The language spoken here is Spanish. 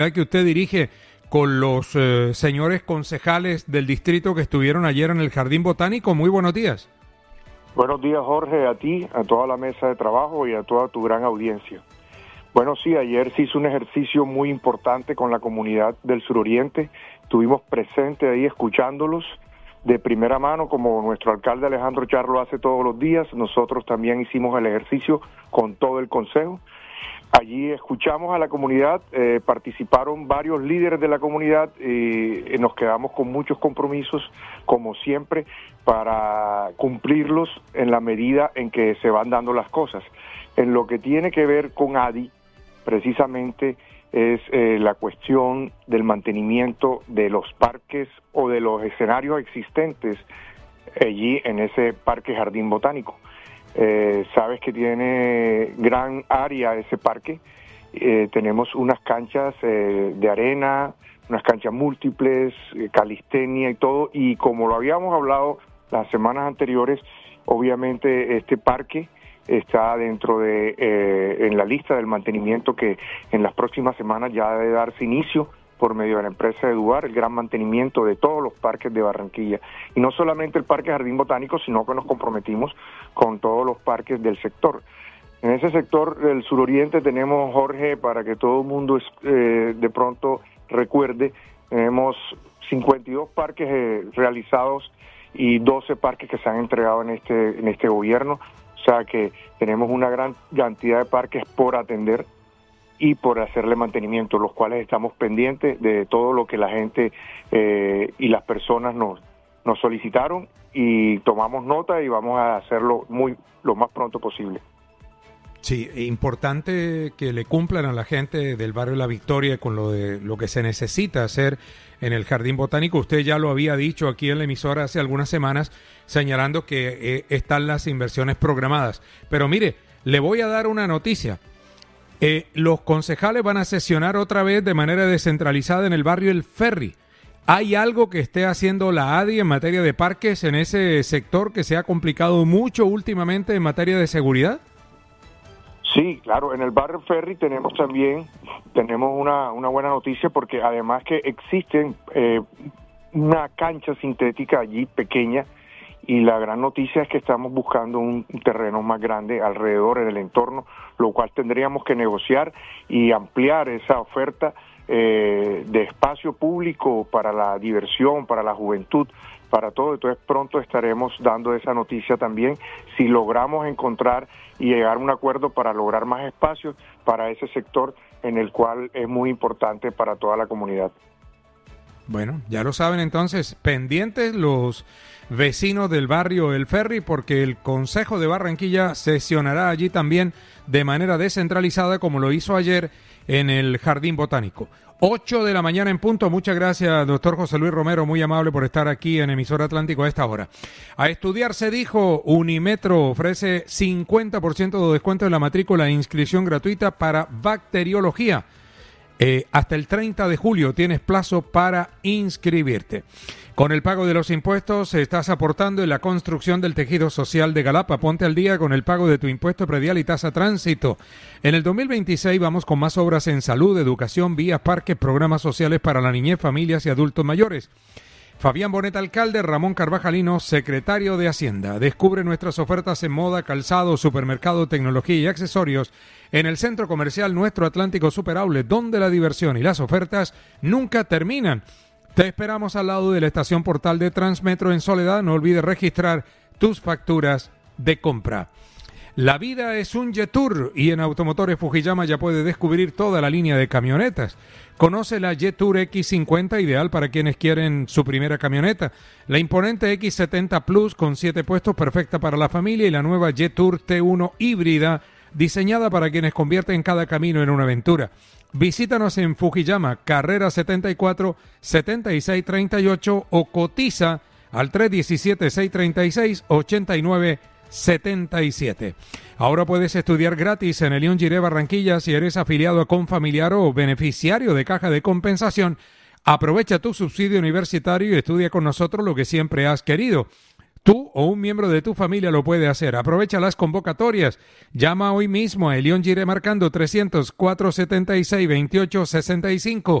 que usted dirige con los señores concejales del distrito que estuvieron ayer en el Jardín Botánico. Muy buenos días. Buenos días, Jorge, a ti, a toda la mesa de trabajo y a toda tu gran audiencia. Bueno, sí, ayer se hizo un ejercicio muy importante con la comunidad del suroriente. Estuvimos presentes ahí escuchándolos de primera mano, como nuestro alcalde Alejandro Char lo hace todos los días. Nosotros también hicimos el ejercicio con todo el consejo. Allí escuchamos a la comunidad, participaron varios líderes de la comunidad y nos quedamos con muchos compromisos, como siempre, para cumplirlos en la medida en que se van dando las cosas. En lo que tiene que ver con ADI, precisamente es la cuestión del mantenimiento de los parques o de los escenarios existentes allí en ese parque Jardín Botánico. Sabes que tiene gran área ese parque, tenemos unas canchas de arena, unas canchas múltiples, calistenia y todo, y como lo habíamos hablado las semanas anteriores, obviamente este parque está dentro de en la lista del mantenimiento que en las próximas semanas ya debe darse inicio por medio de la empresa Eduar, el gran mantenimiento de todos los parques de Barranquilla. Y no solamente el Parque Jardín Botánico, sino que nos comprometimos con todos los parques del sector. En ese sector del suroriente tenemos, Jorge, para que todo el mundo de pronto recuerde, tenemos 52 parques realizados y 12 parques que se han entregado en este gobierno. O sea que tenemos una gran cantidad de parques por atender y por hacerle mantenimiento, los cuales estamos pendientes de todo lo que la gente y las personas nos solicitaron y tomamos nota y vamos a hacerlo lo más pronto posible. Sí, importante que le cumplan a la gente del barrio La Victoria con lo que se necesita hacer en el Jardín Botánico. Usted ya lo había dicho aquí en la emisora hace algunas semanas, señalando que están las inversiones programadas. Pero mire, le voy a dar una noticia. Los concejales van a sesionar otra vez de manera descentralizada en el barrio El Ferry. ¿Hay algo que esté haciendo la ADI en materia de parques en ese sector que se ha complicado mucho últimamente en materia de seguridad? Sí, claro, en el barrio Ferry tenemos una buena noticia porque además que existen una cancha sintética allí pequeña y la gran noticia es que estamos buscando un terreno más grande alrededor en el entorno, lo cual tendríamos que negociar y ampliar esa oferta de espacio público para la diversión, para la juventud, para todo. Entonces pronto estaremos dando esa noticia también si logramos encontrar y llegar a un acuerdo para lograr más espacios para ese sector en el cual es muy importante para toda la comunidad. Bueno, ya lo saben entonces, pendientes los vecinos del barrio El Ferry, porque el Consejo de Barranquilla sesionará allí también de manera descentralizada como lo hizo ayer en el Jardín Botánico. 8 de la mañana en punto. Muchas gracias, doctor José Luis Romero, muy amable por estar aquí en Emisora Atlántico a esta hora. A estudiar se dijo, Unimetro ofrece 50% de descuento en la matrícula e inscripción gratuita para bacteriología. Hasta el 30 de julio tienes plazo para inscribirte. Con el pago de los impuestos estás aportando en la construcción del tejido social de Galapa. Ponte al día con el pago de tu impuesto predial y tasa tránsito. En el 2026 vamos con más obras en salud, educación, vías, parques, programas sociales para la niñez, familias y adultos mayores. Fabián Bonet, alcalde, Ramón Carvajalino, secretario de Hacienda. Descubre nuestras ofertas en moda, calzado, supermercado, tecnología y accesorios en el centro comercial Nuestro Atlántico Super Outlet, donde la diversión y las ofertas nunca terminan. Te esperamos al lado de la estación Portal de Transmetro en Soledad. No olvides registrar tus facturas de compra. La vida es un Jetour y en Automotores Fujiyama ya puedes descubrir toda la línea de camionetas. Conoce la Jetour X50, ideal para quienes quieren su primera camioneta. La imponente X70 Plus con 7 puestos, perfecta para la familia. Y la nueva Jetour T1 híbrida, diseñada para quienes convierten cada camino en una aventura. Visítanos en Fujiyama, carrera 74 7638 o cotiza al 317-636-8977. Ahora puedes estudiar gratis en el León Giré Barranquilla si eres afiliado a Confamiliar o beneficiario de Caja de Compensación. Aprovecha tu subsidio universitario y estudia con nosotros lo que siempre has querido. Tú o un miembro de tu familia lo puede hacer. Aprovecha las convocatorias. Llama hoy mismo a Elión Giré marcando 300-476-2865